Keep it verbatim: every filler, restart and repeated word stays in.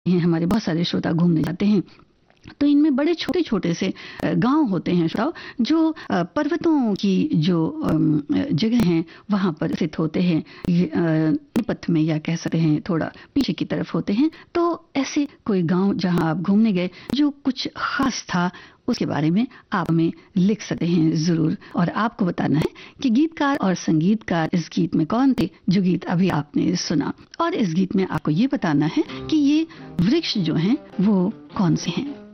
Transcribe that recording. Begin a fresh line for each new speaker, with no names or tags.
हैं, हमारे बहुत सारे श्रोता घूमने जाते हैं, तो इनमें बड़े छोटे छोटे से गांव होते हैं श्रोताओ, जो पर्वतों की जो जगह हैं वहां पर स्थित होते हैं, पथ में या कह सकते हैं थोड़ा पीछे की तरफ होते हैं। तो ऐसे कोई गांव जहां आप घूमने गए जो कुछ खास था, उसके बारे में आप हमें लिख सकते हैं जरूर, और आपको बताना है कि गीतकार और संगीतकार इस गीत में कौन थे जो गीत अभी आपने सुना, और इस गीत में आपको ये बताना है कि ये वृक्ष जो हैं वो कौन से हैं।